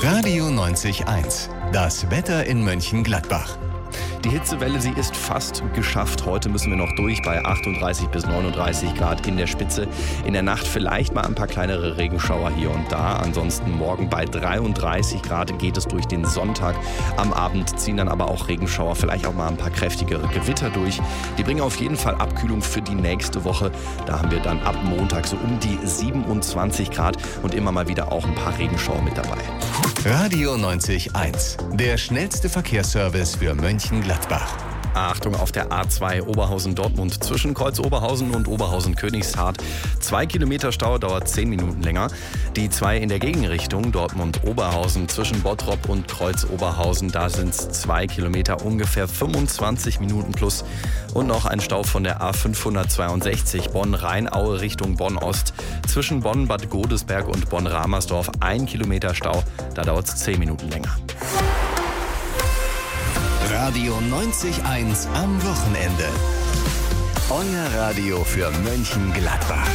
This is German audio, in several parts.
Radio 90.1, das Wetter in Mönchengladbach. Die Hitzewelle, sie ist fast geschafft. Heute müssen wir noch durch bei 38 bis 39 Grad in der Spitze. In der Nacht vielleicht mal ein paar kleinere Regenschauer hier und da. Ansonsten morgen bei 33 Grad geht es durch den Sonntag. Am Abend ziehen dann aber auch Regenschauer, vielleicht auch mal ein paar kräftigere Gewitter durch. Die bringen auf jeden Fall Abkühlung für die nächste Woche. Da haben wir dann ab Montag so um die 27 Grad und immer mal wieder auch ein paar Regenschauer mit dabei. Radio 90.1, der schnellste Verkehrsservice für Mönchengladbach. Achtung auf der A2 Oberhausen-Dortmund zwischen Kreuz Oberhausen und Oberhausen-Königshardt. 2 Kilometer Stau, dauert 10 Minuten länger. Die 2 in der Gegenrichtung Dortmund-Oberhausen zwischen Bottrop und Kreuz Oberhausen. Da sind es 2 Kilometer, ungefähr 25 Minuten plus. Und noch ein Stau von der A562 Bonn-Rheinaue Richtung Bonn-Ost. Zwischen Bonn-Bad Godesberg und Bonn-Ramersdorf 1 Kilometer Stau. Da dauert es 10 Minuten länger. Radio 90.1 am Wochenende. Euer Radio für Mönchengladbach.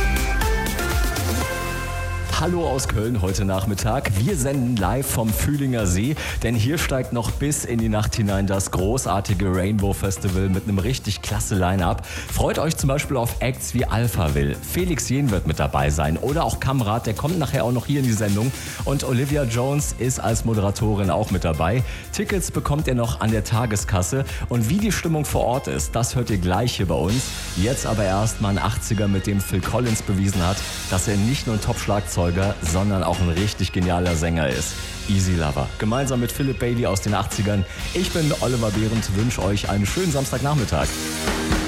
Hallo aus Köln heute Nachmittag. Wir senden live vom Fühlinger See, denn hier steigt noch bis in die Nacht hinein das großartige Rainbow Festival mit einem richtig klasse Line-Up. Freut euch zum Beispiel auf Acts wie Alphaville. Felix Jähn wird mit dabei sein oder auch Kamrat, der kommt nachher auch noch hier in die Sendung. Und Olivia Jones ist als Moderatorin auch mit dabei. Tickets bekommt ihr noch an der Tageskasse. Und wie die Stimmung vor Ort ist, das hört ihr gleich hier bei uns. Jetzt aber erstmal ein 80er, mit dem Phil Collins bewiesen hat, dass er nicht nur ein Top-Schlagzeuger, sondern auch ein richtig genialer Sänger ist. Easy Lover. Gemeinsam mit Philip Bailey aus den 80ern. Ich bin Oliver Behrendt, wünsche euch einen schönen Samstagnachmittag.